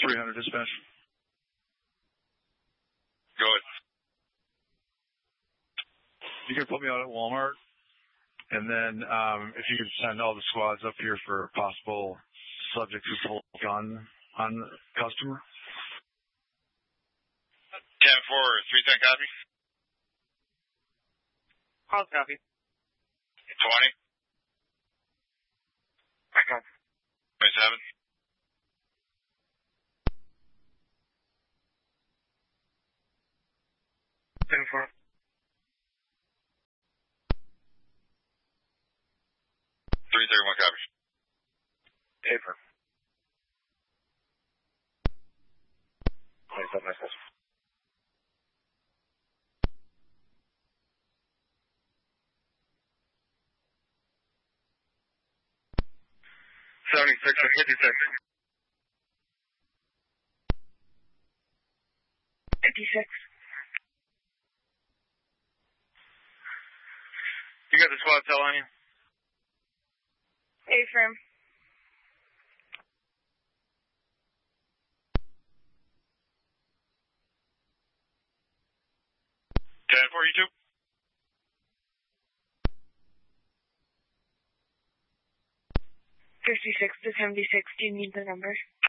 300 dispatch. Go ahead. You can put me out at Walmart, and then if you could send all the squads up here for possible subject who pulled a gun on the customer. 10-4, 310 copy. Call copy. 20. Back on. 27. 10-4. 331 copy. Paper. 27 missiles. $76 and 56. 56. You got the squad cell on you? A-firm. $10-4, you 56 to 76, do you need the number?